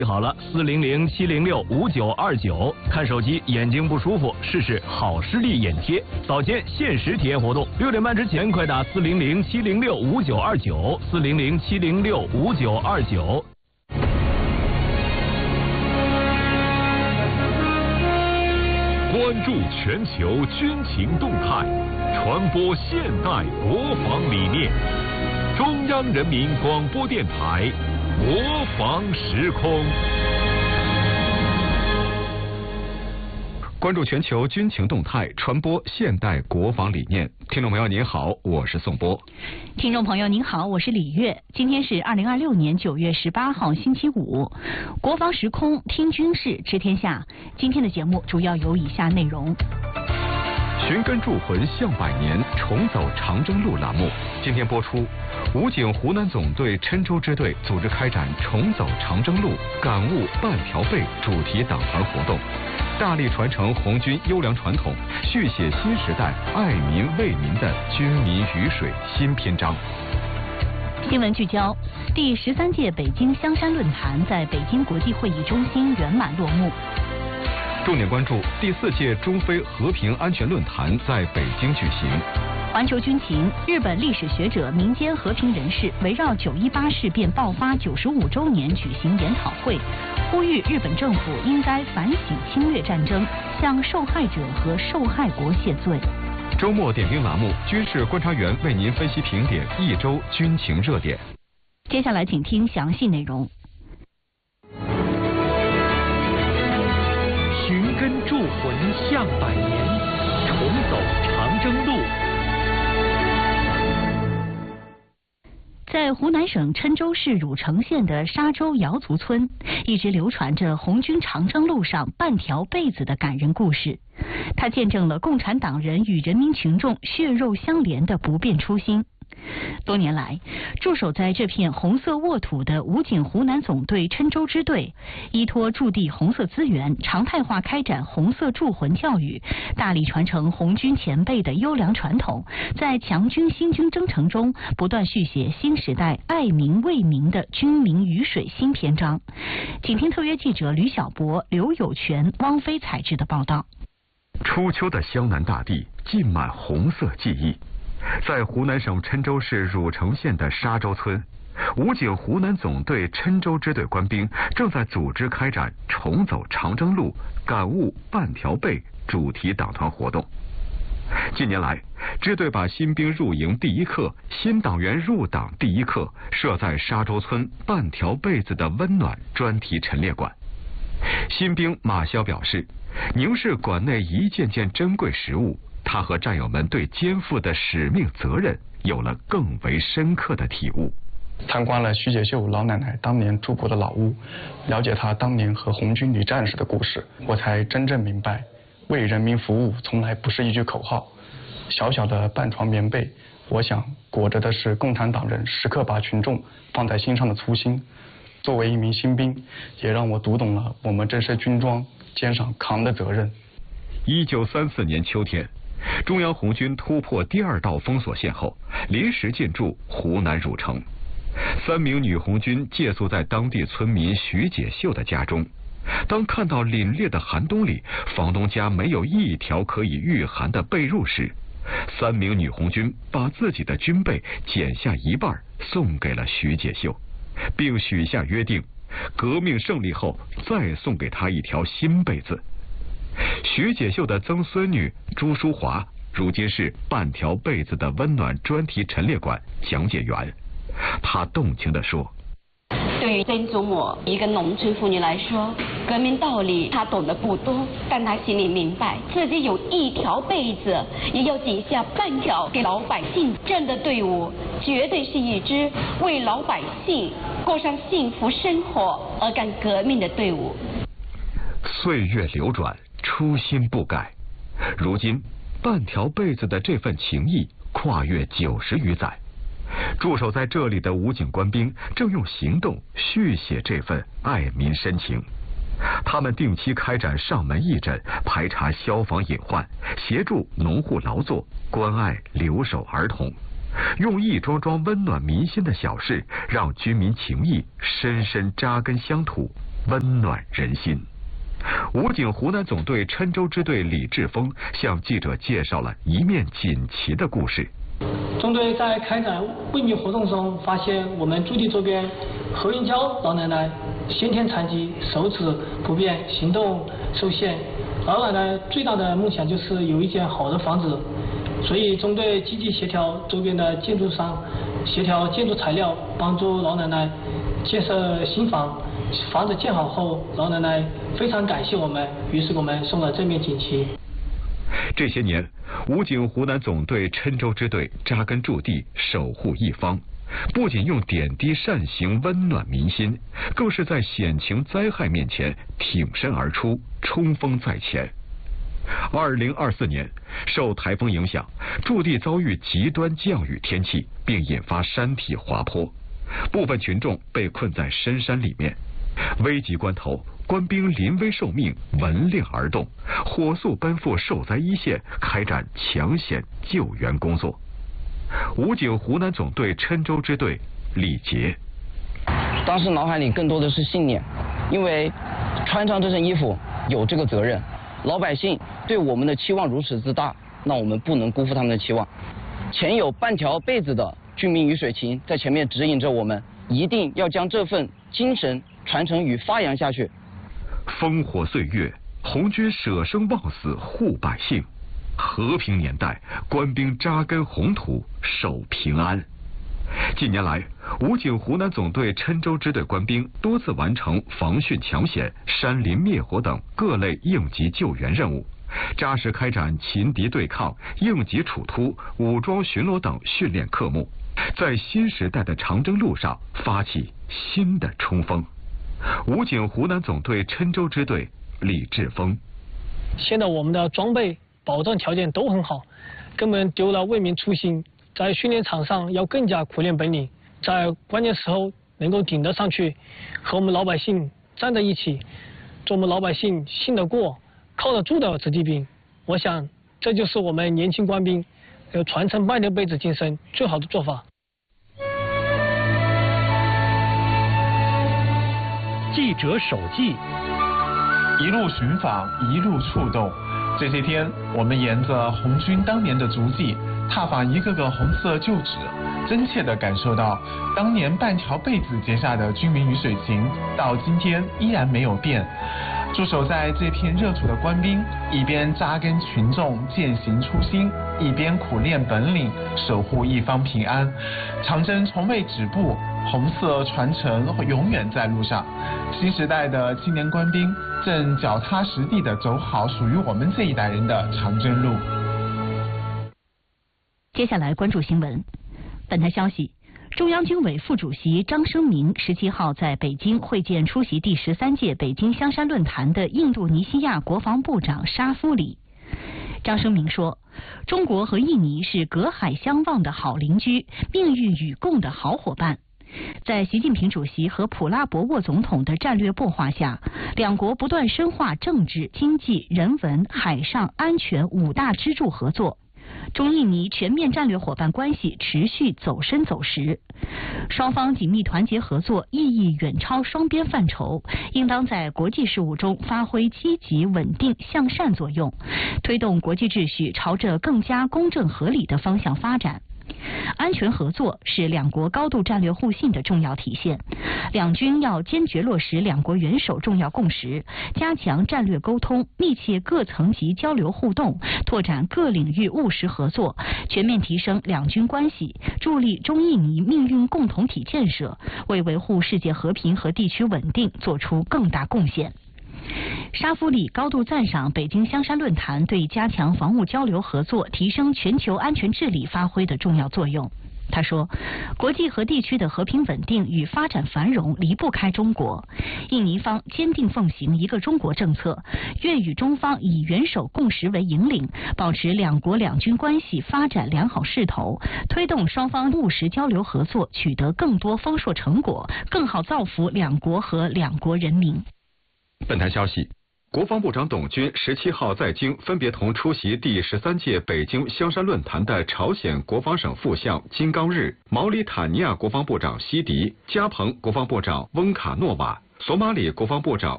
好了，400-706-5929，看手机眼睛不舒服，试试好视力眼贴，早间限时体验活动，6点半之前快打400-706-5929，400-706-5929。 关注全球军情动态，传播现代国防理念。中央人民广播电台国防时空。 关注全球军情动态，传播现代国防理念。听众朋友您好，我是宋波。 听众朋友您好，我是李月。今天是2026年9月18号星期五，国防时空听军事知天下。今天的节目主要有以下内容： 寻根铸魂向百年，重走长征路栏目今天播出。武警湖南总队郴州支队组织开展重走长征路，感悟半条背主题党团活动，大力传承红军优良传统，续写新时代爱民为民的军民鱼水新篇章。 新闻聚焦：第13届北京香山论坛在北京国际会议中心圆满落幕。 重点关注第4届中非和平安全论坛在北京举行。 环球军情：日本历史学者、民间和平人士围绕9·18事变爆发95周年举行研讨会，呼吁日本政府应该反省侵略战争，向受害者和受害国谢罪。 周末点兵栏目，军事观察员为您分析评点一周军情热点。 接下来请听详细内容。 寻根铸魂向百年，重走长征路。 在湖南省郴州市汝城县的沙洲瑶族村，一直流传着红军长征路上半条被子的感人故事。它见证了共产党人与人民群众血肉相连的不变初心。多年来，驻守在这片红色沃土的武警湖南总队郴州支队，依托驻地红色资源，常态化开展红色铸魂教育，大力传承红军前辈的优良传统，在强军新军征程中不断续写新时代爱民为民的军民鱼水新篇章。请听特约记者吕小博、刘有全、汪飞采制的报道。 初秋的湘南大地浸满红色记忆。在湖南省郴州市汝城县的沙洲村，武警湖南总队郴州支队官兵正在组织开展重走长征路，感悟半条背主题党团活动。近年来，支队把新兵入营第一课、新党员入党第一课设在沙洲村半条被子的温暖专题陈列馆。新兵马潇表示，凝视馆内一件件珍贵实物，他和战友们对肩负的使命责任有了更为深刻的体悟。 参观了徐解秀老奶奶当年住过的老屋，了解她当年和红军女战士的故事，我才真正明白，为人民服务从来不是一句口号。小小的半床棉被，我想裹着的是共产党人时刻把群众放在心上的初心。作为一名新兵，也让我读懂了我们这身军装肩上扛的责任。 1934年秋天，中央红军突破第2道封锁线后，临时进驻湖南汝城。3名女红军借宿在当地村民徐解秀的家中。当看到凛冽的寒冬里，房东家没有一条可以御寒的被褥时，3名女红军把自己的军被剪下一半送给了徐解秀，并许下约定，革命胜利后再送给她一条新被子。徐解秀的曾孙女朱淑华如今是半条被子的温暖专题陈列馆讲解员。她动情地说， 对于曾祖母一个农村妇女来说，革命道理她懂得不多，但她心里明白，自己有一条被子，也要剪下半条给老百姓。这样的队伍绝对是一支为老百姓过上幸福生活而干革命的队伍。 岁月流转，初心不改。如今半条被子的这份情谊跨越90余载，驻守在这里的武警官兵正用行动续写这份爱民深情。他们定期开展上门义诊，排查消防隐患，协助农户劳作，关爱留守儿童，用一桩桩温暖民心的小事，让军民情谊深深扎根乡土， 温暖人心。武警湖南总队郴州支队李志峰向记者介绍了一面锦旗的故事。 中队在开展慰问活动中，发现我们驻地周边何云娇老奶奶先天残疾，手指不便，行动受限。老奶奶最大的梦想就是有一间好的房子，所以中队积极协调周边的建筑商，协调建筑材料，帮助老奶奶建设新房。房子建好后，老奶奶非常感谢我们，于是我们送了这面锦旗。 这些年，武警湖南总队郴州支队扎根驻地，守护一方，不仅用点滴善行温暖民心，更是在险情灾害面前挺身而出，冲锋在前。2024年，受台风影响，驻地遭遇极端降雨天气，并引发山体滑坡，部分群众被困在深山里面。危急关头，官兵临危受命，闻令而动，火速奔赴受灾一线，开展抢险救援工作。武警湖南总队郴州支队李杰， 当时脑海里更多的是信念，因为穿上这身衣服有这个责任，老百姓对我们的期望如此之大，那我们不能辜负他们的期望。前有半条被子的军民鱼水情在前面指引着我们，一定要将这份精神传承与发扬下去。 烽火岁月，红军舍生忘死护百姓；和平年代，官兵扎根红土守平安。近年来，武警湖南总队郴州支队官兵多次完成防汛抢险、山林灭火等各类应急救援任务，扎实开展擒敌对抗、应急处突、武装巡逻等训练科目，在新时代的长征路上发起新的冲锋。武警湖南总队郴州支队李志峰， 现在我们的装备保障条件都很好，根本丢了为民初心，在训练场上要更加苦练本领，在关键时候能够顶得上去，和我们老百姓站在一起，做我们老百姓信得过、靠得住的子弟兵。我想这就是我们年轻官兵传承半条被子精神最好的做法。 记者手记， 一路寻访，一路触动。这些天，我们沿着红军当年的足迹，踏访一个个红色旧址，真切地感受到当年半条被子结下的军民鱼水情，到今天依然没有变。驻守在这片热土的官兵，一边扎根群众践行初心，一边苦练本领，守护一方平安。长征从未止步，红色传承永远在路上。新时代的青年官兵正脚踏实地地走好属于我们这一代人的长征路。 接下来关注新闻。本台消息，中央军委副主席张生明17号在北京会见出席第13届北京香山论坛的印度尼西亚国防部长沙夫里。张生明说，中国和印尼是隔海相望的好邻居，命运与共的好伙伴。在习近平主席和普拉博沃总统的战略擘画下，两国不断深化政治、经济、人文、海上安全5大支柱合作。中印尼全面战略伙伴关系持续走深走实，双方紧密团结合作意义远超双边范畴，应当在国际事务中发挥积极、稳定、向善作用，推动国际秩序朝着更加公正合理的方向发展。安全合作是两国高度战略互信的重要体现，两军要坚决落实两国元首重要共识，加强战略沟通，密切各层级交流互动，拓展各领域务实合作，全面提升两军关系，助力中印尼命运共同体建设，为维护世界和平和地区稳定做出更大贡献。沙夫里高度赞赏北京香山论坛对加强防务交流合作、提升全球安全治理发挥的重要作用。他说，国际和地区的和平稳定与发展繁荣离不开中国，印尼方坚定奉行一个中国政策，愿与中方以元首共识为引领，保持两国两军关系发展良好势头，推动双方务实交流合作取得更多丰硕成果，更好造福两国和两国人民。 本台消息，国防部长董军17号在京分别同出席第13届北京香山论坛的朝鲜国防省副相金刚日、毛里塔尼亚国防部长西迪、加蓬国防部长翁卡诺瓦、 索马里国防部长